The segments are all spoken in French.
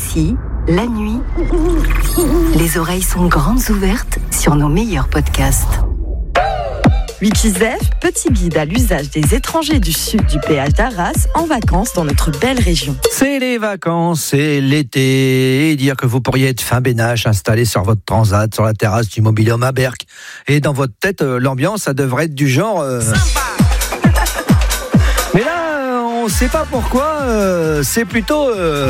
Ici, la nuit, les oreilles sont grandes ouvertes sur nos meilleurs podcasts. Wikizef, petit guide à l'usage des étrangers du sud du péage d'Arras en vacances dans notre belle région. C'est les vacances, c'est l'été, et dire que vous pourriez être fin bénache installé sur votre transat, sur la terrasse du Mobil-Home à Berck. Et dans votre tête, l'ambiance, ça devrait être du genre... Mais là, on sait pas pourquoi, c'est plutôt...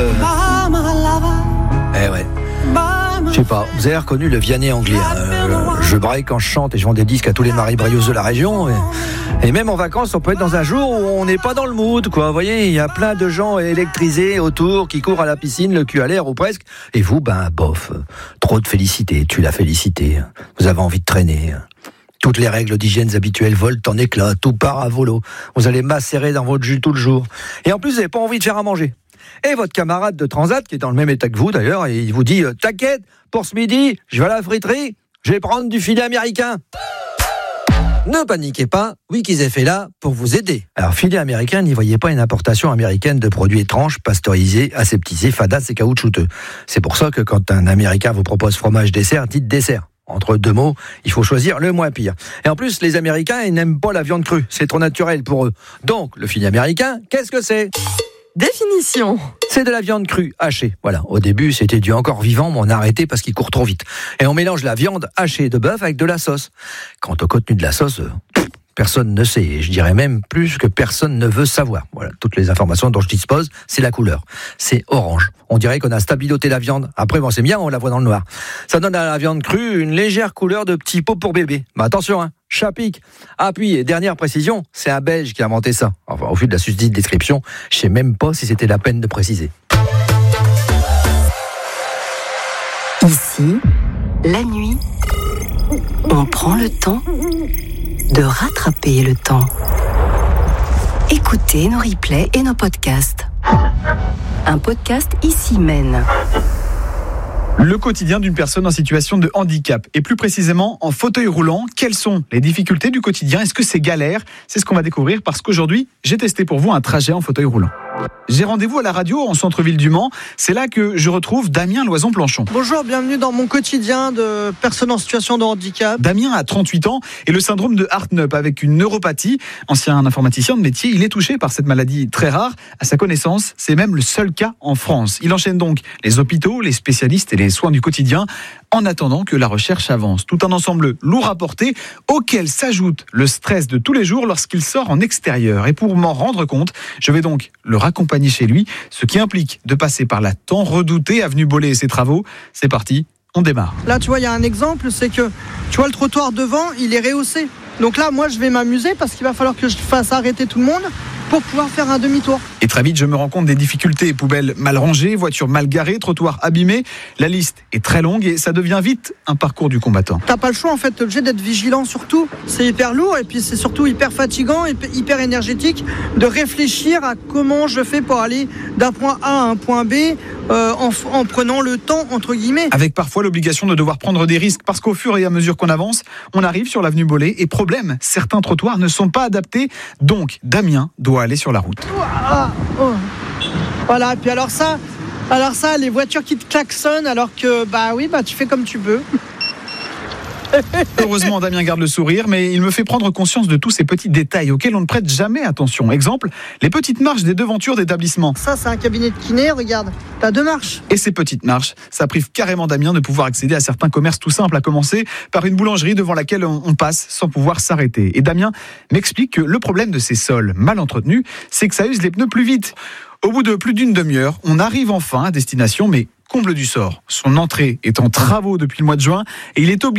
Eh ouais. Je sais pas, vous avez reconnu le Vianney anglais. Je braille quand je chante et je vends des disques à tous les maris-brieuses de la région. Et même en vacances, on peut être dans un jour où on n'est pas dans le mood, quoi. Vous voyez, il y a plein de gens électrisés autour qui courent à la piscine, le cul à l'air ou presque. Et vous, bof. Trop de félicité, tu l'as félicité. Vous avez envie de traîner. Toutes les règles d'hygiène habituelles volent en éclats, tout part à volo. Vous allez macérer dans votre jus tout le jour. Et en plus, vous n'avez pas envie de faire à manger. Et votre camarade de transat, qui est dans le même état que vous d'ailleurs, et il vous dit « T'inquiète, pour ce midi, je vais à la friterie, je vais prendre du filet américain ». Ne paniquez pas, Wikizef est là pour vous aider. Alors, filet américain, n'y voyez pas une importation américaine de produits étranges, pasteurisés, aseptisés, fadasses et caoutchouteux. C'est pour ça que quand un Américain vous propose fromage dessert, dites dessert. Entre deux mots, il faut choisir le moins pire. Et en plus, les Américains, ils n'aiment pas la viande crue. C'est trop naturel pour eux. Donc, le filet américain, qu'est-ce que c'est ? Définition. C'est de la viande crue hachée. Voilà. Au début, c'était du encore vivant, mais on a arrêté parce qu'il court trop vite. Et on mélange la viande hachée de bœuf avec de la sauce. Quant au contenu de la sauce, personne ne sait. Et je dirais même plus que personne ne veut savoir. Voilà. Toutes les informations dont je dispose, c'est la couleur. C'est orange. On dirait qu'on a stabiloté la viande. Après, bon, c'est bien, on la voit dans le noir. Ça donne à la viande crue une légère couleur de petit pot pour bébé. Mais attention, chat pique. Ah, puis, et dernière précision, c'est un Belge qui a inventé ça. Enfin, au vu de la susdite description, je sais même pas si c'était la peine de préciser. Ici, la nuit, on prend le temps de rattraper le temps. Écoutez nos replays et nos podcasts. Un podcast Ici mène. Le quotidien d'une personne en situation de handicap, et plus précisément en fauteuil roulant. Quelles sont les difficultés du quotidien ? Est-ce que c'est galère ? C'est ce qu'on va découvrir parce qu'aujourd'hui, j'ai testé pour vous un trajet en fauteuil roulant. J'ai rendez-vous à la radio en centre-ville du Mans. C'est là que je retrouve Damien Loison-Planchon. Bonjour, bienvenue dans mon quotidien de personne en situation de handicap. Damien a 38 ans et le syndrome de Hartnup avec une neuropathie. Ancien informaticien de métier, il est touché par cette maladie très rare. À sa connaissance, c'est même le seul cas en France. Il enchaîne donc les hôpitaux, les spécialistes et les soins du quotidien en attendant que la recherche avance. Tout un ensemble lourd à porter auquel s'ajoute le stress de tous les jours lorsqu'il sort en extérieur. Et pour m'en rendre compte, je vais donc le raccompagner chez lui, ce qui implique de passer par la tant redoutée avenue Bollé et ses travaux. C'est parti, on démarre. Là, tu vois, il y a un exemple, c'est que, tu vois, le trottoir devant, il est rehaussé. Donc là, moi, je vais m'amuser parce qu'il va falloir que je fasse arrêter tout le monde pour pouvoir faire un demi-tour. Et très vite, je me rends compte des difficultés. Poubelles mal rangées, voitures mal garées, trottoirs abîmés. La liste est très longue et ça devient vite un parcours du combattant. T'as pas le choix, en fait, t'es obligé d'être vigilant surtout. C'est hyper lourd et puis c'est surtout hyper fatigant et hyper énergétique de réfléchir à comment je fais pour aller d'un point A à un point B en prenant le temps, entre guillemets. Avec parfois l'obligation de devoir prendre des risques parce qu'au fur et à mesure qu'on avance, on arrive sur l'avenue Bollé et problème, certains trottoirs ne sont pas adaptés. Donc, Damien doit aller sur la route. Voilà, et puis alors ça, les voitures qui te klaxonnent alors que, tu fais comme tu peux. Heureusement, Damien garde le sourire, mais il me fait prendre conscience de tous ces petits détails auxquels on ne prête jamais attention. Exemple, les petites marches des devantures d'établissement. Ça, c'est un cabinet de kiné, regarde, t'as 2 marches. Et ces petites marches, ça prive carrément Damien de pouvoir accéder à certains commerces tout simples, à commencer par une boulangerie devant laquelle on passe sans pouvoir s'arrêter. Et Damien m'explique que le problème de ces sols mal entretenus, c'est que ça use les pneus plus vite. Au bout de plus d'une demi-heure, on arrive enfin à destination, mais comble du sort. Son entrée est en travaux depuis le mois de juin et il est obligé